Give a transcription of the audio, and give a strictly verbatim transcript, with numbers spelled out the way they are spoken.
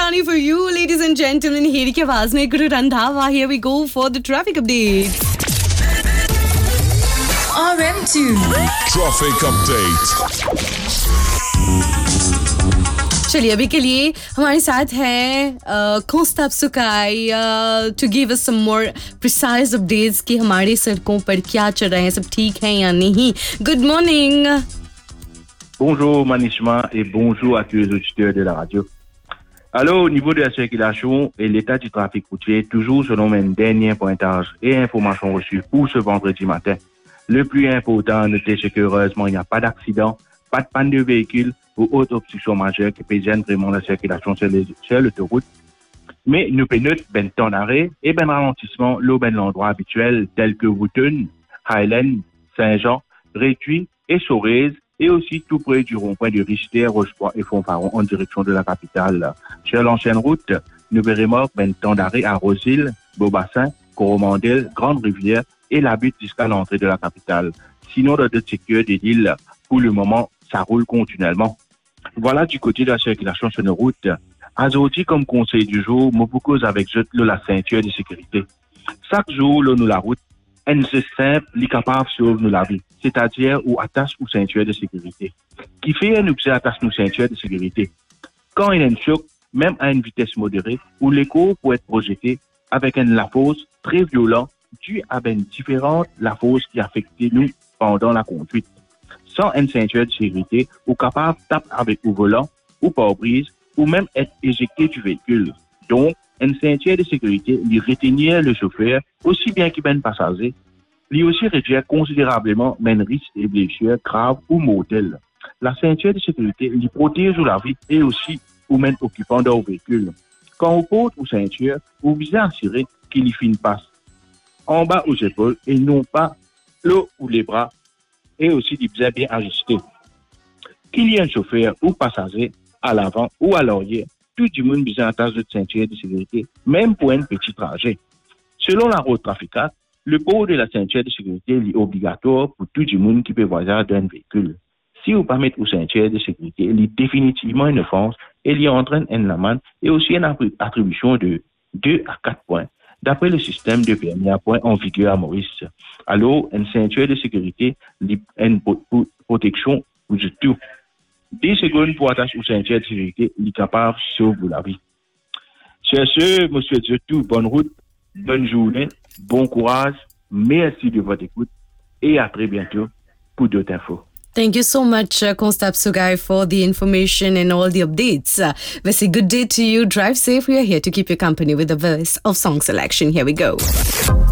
Rani for you, ladies and gentlemen. Here की आवाज में गुरु Randhawa. Here we go for the traffic update. R M two Traffic update. चलिए अभी के लिए हमारे साथ है कांस्टेबल सुकाई to give us some more precise updates कि हमारी सड़कों पर क्या चल रहा है, सब ठीक है या नहीं. Good morning. Bonjour Manishma et bonjour à tous les auditeurs de la radio. Alors, au niveau de la circulation et l'état du trafic routier, toujours selon mes derniers pointages et informations reçues pour ce vendredi matin, le plus important, notez c'est que heureusement, il n'y a pas d'accident, pas de panne de véhicule ou autre obstruction majeure qui peut gêner vraiment la circulation sur, les, sur l'autoroute. Mais nous pouvons noter ben temps d'arrêt et ben ralentissement, l'eau ben l'endroit habituel tels que Wooten, Highland, Saint-Jean, Rétuis et Sorèze, et aussi tout près du rond-point de Richter, Rochefort et Fontfaron en direction de la capitale. Sur l'ancienne route, nous verrons ben temps d'arrêt à Rosil, Beaubassin, Coromandel, Grande-Rivière et la butte jusqu'à l'entrée de la capitale. Sinon, dans d'autres secteurs de l'île, pour le moment, ça roule continuellement. Voilà du côté de la circulation sur nos routes. Aujourd'hui, comme conseil du jour, nous propose avec eux la ceinture de sécurité. Chaque jour, là, nous la route, c'est simple, est capable de sauver nous la vie. C'est-à-dire, ou attache ou ceinture de sécurité. Qui fait un objet attache nous ceinture de sécurité. Quand il y a un choc, même à une vitesse modérée, où l'écho peut être projeté avec une lafose très violente due à une différente lafose qui affecte nous pendant la conduite. Sans une ceinture de sécurité, ou capable de taper avec le volant, ou pare-brise, ou même être éjecté du véhicule. Donc, une ceinture de sécurité lui retenir le chauffeur aussi bien qu'il ben passager, lui aussi réduire considérablement même risque de blessures graves ou mortelles. La ceinture de sécurité lui protège la vie et aussi ou même occupant d'un véhicule. Quand on porte une ceinture, vous visez à assurer qu'il y finit passe en bas aux épaules et non pas le ou les bras et aussi du bien bien ajusté. Qu'il y ait un chauffeur ou passager à l'avant ou à l'arrière, tout le monde besoin d'attache de ceinture de sécurité, même pour un petit trajet. Selon la route traficale, le port de la ceinture de sécurité est obligatoire pour tout le monde qui peut voyager d'un véhicule. Si vous ne pas mettre une ceinture de sécurité, il est définitivement une offense et il y entraîne une amende et aussi une attribution de deux à quatre points, d'après le système de permis à points en vigueur à Maurice. Alors, une ceinture de sécurité, une protection pour tout. dix secondes pour attacher une ceinture de sécurité, il est capable de sauver la vie. Sur ce, monsieur Zotou, bonne route, bonne journée, bon courage, merci de votre écoute et à très bientôt pour d'autres infos. Thank you so much, uh, Constable Sugai, for the information and all the updates. Uh, we say good day to you. Drive safe. We are here to keep you company with the verse of song selection. Here we go.